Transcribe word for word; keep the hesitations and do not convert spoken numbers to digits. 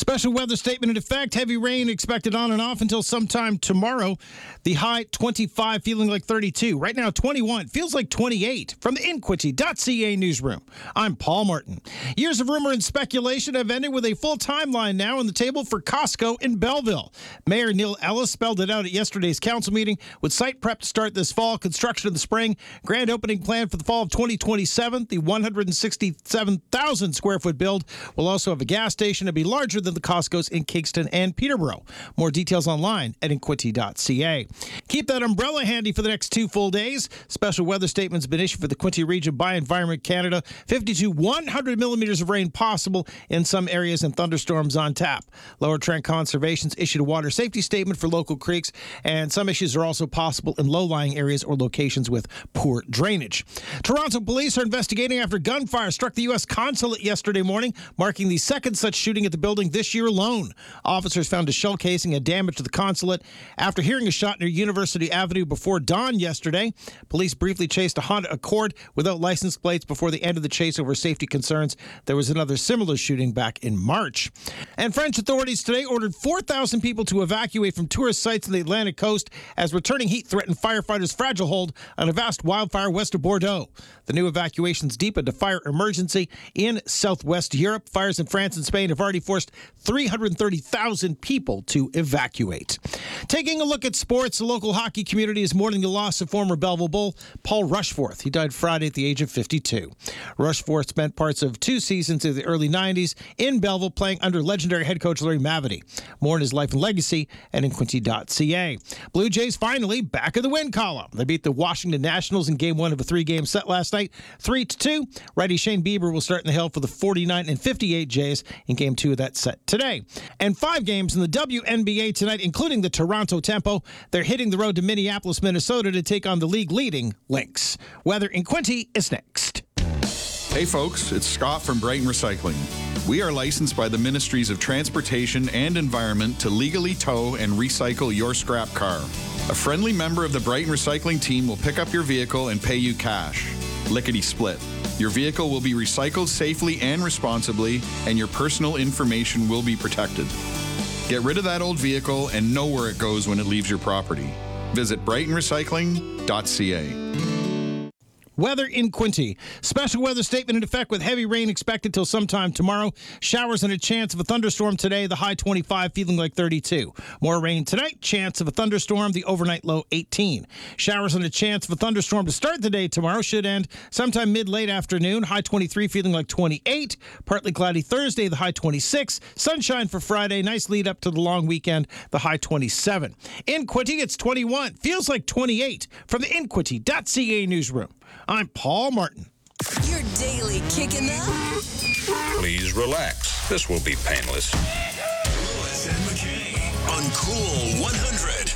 Special weather statement in effect. Heavy rain expected on and off until sometime tomorrow. The high twenty-five, feeling like thirty-two. Right now twenty-one, feels like twenty-eight. From the Inquity dot C A newsroom, I'm Paul Martin. Years of rumor and speculation have ended with a full timeline now on the table for Costco in Belleville. Mayor Neil Ellis spelled it out at yesterday's council meeting, with site prep to start this fall, construction in the spring, grand opening planned for the fall of twenty twenty-seven. The one hundred sixty-seven thousand square foot build will also have a gas station and be larger than the Costco's in Kingston and Peterborough. More details online at Inquity dot C A. Keep that umbrella handy for the next two full days. Special weather statements have been issued for the Quinte region by Environment Canada. fifty to one hundred millimeters of rain possible in some areas and thunderstorms on tap. Lower Trent Conservation's issued a water safety statement for local creeks, and some issues are also possible in low-lying areas or locations with poor drainage. Toronto police are investigating after gunfire struck the U S consulate yesterday morning, marking the second such shooting at the building this year alone. Officers found a shell casing and damage to the consulate after hearing a shot near University Avenue before dawn yesterday. Police briefly chased a Honda Accord without license plates before the end of the chase over safety concerns. There was another similar shooting back in March. And French authorities today ordered four thousand people to evacuate from tourist sites on the Atlantic coast as returning heat threatened firefighters' fragile hold on a vast wildfire west of Bordeaux. The new evacuations deepened a fire emergency in southwest Europe. Fires in France and Spain have already forced three hundred thirty thousand people to evacuate. Taking a look at sports, the local hockey community is mourning the loss of former Belleville Bull Paul Rushforth. He died Friday at the age of fifty-two. Rushforth spent parts of two seasons in the early nineties in Belleville, playing under legendary head coach Larry Mavety. More on his life and legacy at Inquity dot C A. Blue Jays finally back in the win column. They beat the Washington Nationals in game one of a three-game set last night, three to two. Righty Shane Bieber will start in the hill for the forty-nine and fifty-eight Jays in game two of that set today. And five games in the W N B A tonight, including the Toronto Tempo. They're hitting the road to Minneapolis, Minnesota to take on the league-leading Lynx. Weather in Quinte is next. Hey folks, it's Scott from Brighton Recycling. We are licensed by the Ministries of Transportation and Environment to legally tow and recycle your scrap car. A friendly member of the Brighton Recycling team will pick up your vehicle and pay you cash. Lickety split. Your vehicle will be recycled safely and responsibly, and your personal information will be protected. Get rid of that old vehicle and know where it goes when it leaves your property. Visit Brighton Recycling dot C A. Weather in Quinte. Special weather statement in effect with heavy rain expected till sometime tomorrow. Showers and a chance of a thunderstorm today. The high twenty-five, feeling like thirty-two. More rain tonight. Chance of a thunderstorm. The overnight low eighteen. Showers and a chance of a thunderstorm to start the day tomorrow. Should end sometime mid-late afternoon. High twenty-three, feeling like twenty-eight. Partly cloudy Thursday. The high twenty-six. Sunshine for Friday. Nice lead up to the long weekend. The high twenty-seven. In Quinte, it's twenty-one. Feels like twenty-eight. From the Inquity dot C A newsroom, I'm Paul Martin. Your daily kicking up. Please relax. This will be painless. Lewis and McKay on Cool one hundred.